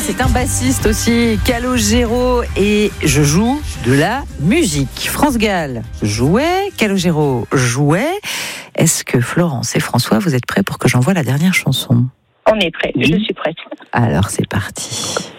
c'est un bassiste aussi, Calogero, et je joue de la musique. France Gall jouait, Calogero jouait. Est-ce que Florence et François, vous êtes prêts pour que j'envoie la dernière chanson ? On est prêts, je suis prête. Alors c'est parti.